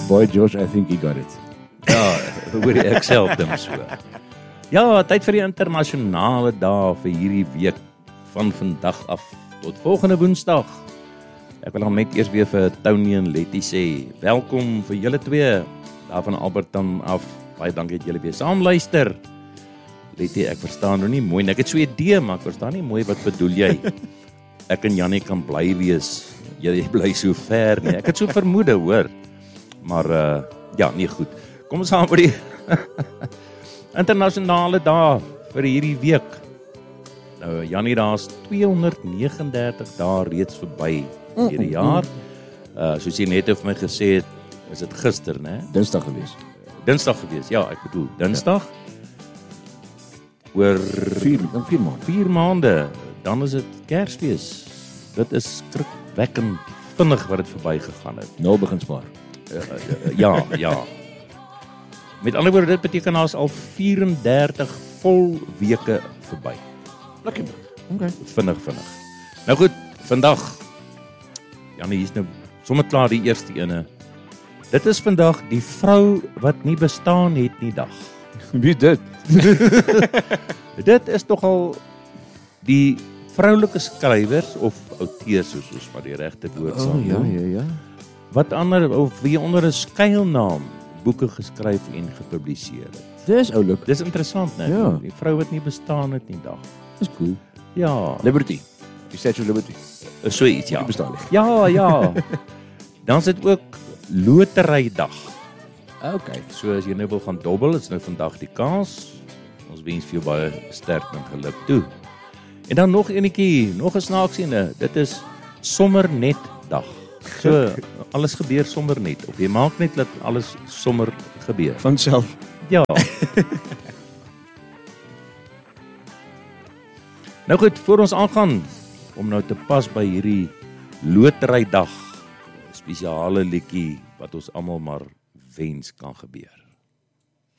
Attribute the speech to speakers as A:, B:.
A: boy Josh, I think he got it.
B: Ja, hoor ek self dink so. Ja, tyd vir die internasionale dae vir hierdie week van vandag af tot volgende Woensdag. Ek wil dan net eers weer vir Tony en Letty sê, welkom vir julle twee, daar van Alberton af, baie dankie dat julle weer saam luister. Letty, ek verstaan nou nie mooi, ek het so 'n idee, maar ek verstaan nie mooi wat bedoel jy. Ek en Jannie kan bly wees, jy bly so ver nie, ek het so vermoede, hoor. Maar ja, nie goed. Kom ons gaan vir die internasionale dae vir hierdie week. Nou, Jannie, daar's 239 dae reeds verby hierdie jaar. Soos jy net vir my gesê het, is dit gister, né?
A: Dinsdag gewees.
B: Dinsdag gewees, ja, ek bedoel, Dinsdag. Oor
A: 4 maande.
B: 4 maande, dan is dit Kersfees. Dit is skrikwekkend vinnig wat dit verby gegaan het.
A: 0 begin spaar.
B: Ja. Met ander woorde, dit beteken daar is al 34 vol weke verby.
A: Lekker. Okay.
B: Vinnig. Nou goed, vandag, Jannie, hier is nou sommer klaar die eerste ene. Dit is vandag die vrou wat nie bestaan het nie dag.
A: Wie is dit?
B: Dit is toch al die vroulike skrywers of auteurs, soos wat die regte woord sal noem.
A: Ja.
B: Wat ander, of wie onder 'n skuilnaam boeke geskryf en gepubliseer het.
A: Dis oulik.
B: Dis interessant, né?
A: Ja.
B: Die vrou wat nie bestaan het nie dag.
A: Dis cool.
B: Ja,
A: Liberty. Die Statue of Liberty.
B: so iets, ja.
A: Die bestaan nie.
B: Ja. Dan is dit ook loterydag.
A: Okay.
B: So as jy nou wil gaan dobbel, is nou vandag die kans. Ons wens vir jou baie sterkte en geluk toe. En dan nog enetjie, nog 'n snaakse ene. Dit is sommer net dag. So alles gebeur sommer net, of jy maak net dat alles sommer gebeur.
A: Van self.
B: Ja. Nou goed, voor ons aangaan om nou te pas by hierdie loterydag, spesiale liedjie wat ons almal maar wens kan gebeur.